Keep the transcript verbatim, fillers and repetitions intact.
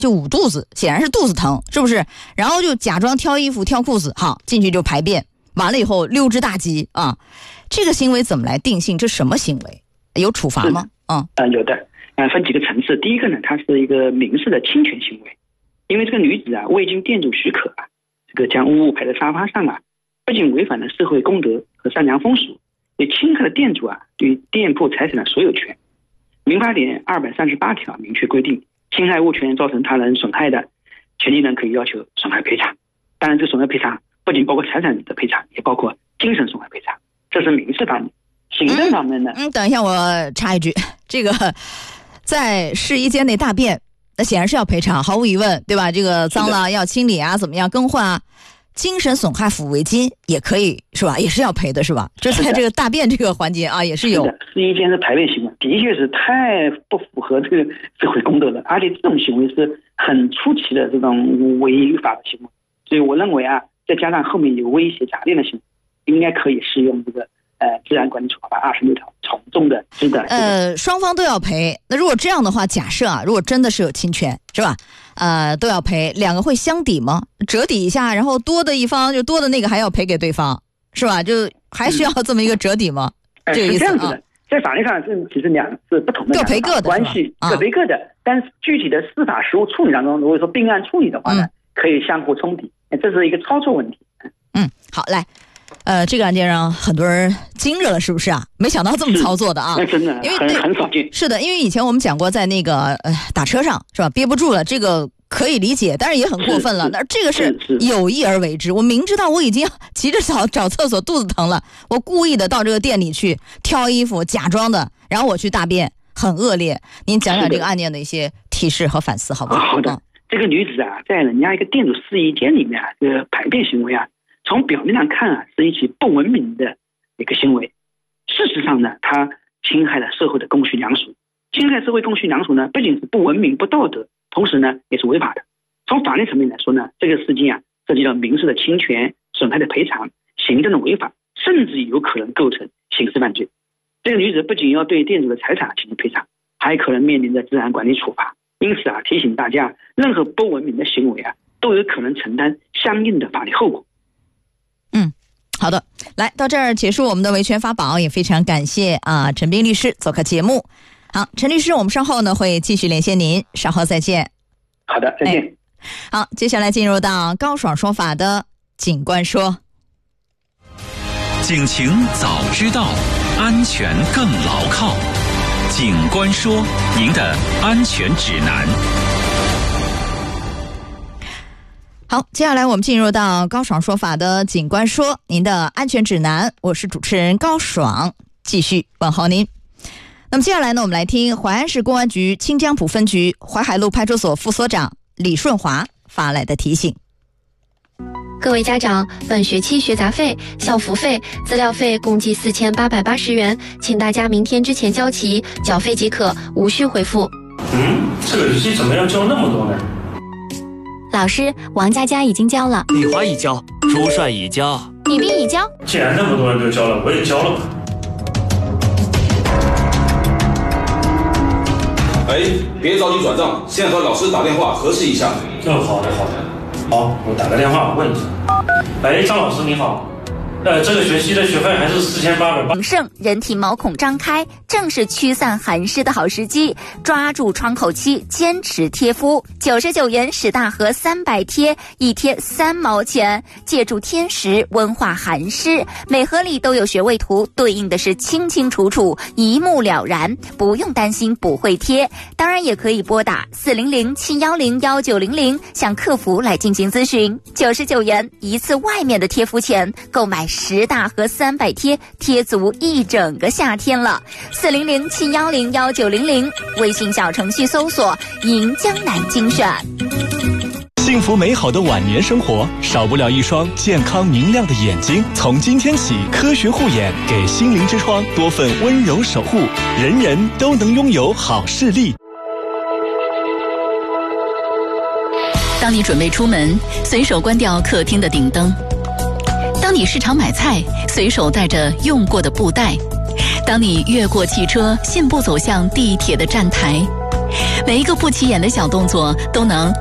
就捂肚子，显然是肚子疼，是不是？然后就假装挑衣服挑裤子，好，进去就排便，完了以后溜之大吉啊。这个行为怎么来定性？这什么行为？有处罚吗？嗯， 呃，有的，呃，分几个层次。第一个呢，它是一个民事的侵权行为，因为这个女子啊未经店主许可啊，这个将污物排在沙发上啊，不仅违反了社会公德和善良风俗，也侵害了店主啊对店铺财产的所有权。民法典二百三十八条明确规定，侵害物权造成他人损害的，权利人可以要求损害赔偿。当然，这损害赔偿不仅包括财产的赔偿，也包括精神损害赔偿，这是民事方面。行政方面呢？ 嗯，嗯等一下，我插一句，这个在试衣间内大便，那显然是要赔偿，毫无疑问，对吧？这个脏了要清理啊，怎么样更换啊？精神损害抚慰金也可以是吧？也是要赔的是吧？就在这个大便这个环节啊，也是有。 试衣间的排便行为的确是太不符合这个社会公德了，而且这种行为是很出奇的这种违法的行为，所以我认为啊，再加上后面有威胁假定的行为，应该可以适用这个呃治安管理处罚法二十六条从重的治的。 呃，双方都要赔。那如果这样的话，假设啊，如果真的是有侵权，是吧？呃，都要赔，两个会相抵吗？折抵一下，然后多的一方就多的那个还要赔给对方，是吧？就还需要这么一个折抵吗？ 嗯、 这个意思是这样子的。啊在法律上是其实两是不同的各赔各的关系，各赔各的。但是具体的司法实务处理当中，如果说并案处理的话呢，嗯、可以相互冲抵，这是一个操作问题。 嗯，好，来，呃，这个案件让很多人惊着了，是不是啊？没想到这么操作的啊！ 那真的， 因为很很少见。 是的，因为以前我们讲过，在那个呃打车上是吧，憋不住了，这个可以理解，但是也很过分了。那这个是有意而为之，我明知道我已经急着找找厕所，肚子疼了，我故意的到这个店里去挑衣服，假装的，然后我去大便，很恶劣。您讲讲这个案件的一些提示和反思，好不好？ 好的。这个女子啊，在人家一个店主试衣间里面啊，这个排便行为啊，从表面上看啊，是一起不文明的一个行为。事实上呢，它侵害了社会的公序良俗。侵害社会公序良俗呢，不仅是不文明、不道德，同时呢，也是违法的。从法律层面来说呢，这个事件啊，涉及到民事的侵权、损害的赔偿、行政的违法，甚至有可能构成刑事犯罪。这个女子不仅要对店主的财产进行赔偿，还可能面临着治安管理处罚。因此啊，提醒大家，任何不文明的行为啊，都有可能承担相应的法律后果。 嗯，好的，来到这儿结束我们的维权法宝，也非常感谢啊陈斌律师做客节目。好，陈律师，我们稍后呢会继续连线您，稍后再见。 好的，再见。 哎、好，接下来进入到高爽说法的警官说。 警情早知道，安全更牢靠。警官说，您的安全指南。 好，接下来我们进入到高爽说法的警官说，您的安全指南。我是主持人高爽，继续问候您。那么接下来呢，我们来听淮安市公安局清江浦分局淮海路派出所副所长李顺华发来的提醒。 各位家长，本学期学杂费、校服费、资料费共计四千八百八十元，请大家明天之前交齐，缴费即可，无需回复。 嗯，这个日期怎么要交那么多呢？ 老师，王佳佳已经交了， 李华已交，朱帅已交， 李斌已交。 既然那么多人都交了，我也交了吧。 哎，别着急转账，先和老师打电话核实一下。 哦，好的好的。好，我打个电话问一下。喂，张老师你好，呃，这个学期的学费还是四千八百八。 旺盛，人体毛孔张开，正是驱散寒湿的好时机。抓住窗口期，坚持贴敷。九十九元使大盒三百贴，一贴三毛钱。借助天时温化寒湿，每盒里都有穴位图，对应的是清清楚楚，一目了然，不用担心不会贴。当然也可以拨打四零零七幺零幺九零零向客服来进行咨询。九十九元一次外面的贴敷钱，购买十大盒三百贴，贴足一整个夏天了。四零零七幺零幺九零零，微信小程序搜索银江南精选。 幸福美好的晚年生活，少不了一双健康明亮的眼睛。从今天起，科学护眼，给心灵之窗多份温柔守护，人人都能拥有好视力。 当你准备出门，随手关掉客厅的顶灯；当你市场买菜，随手带着用过的布袋；当你越过汽车，信步走向地铁的站台； 每一个不起眼的小动作都能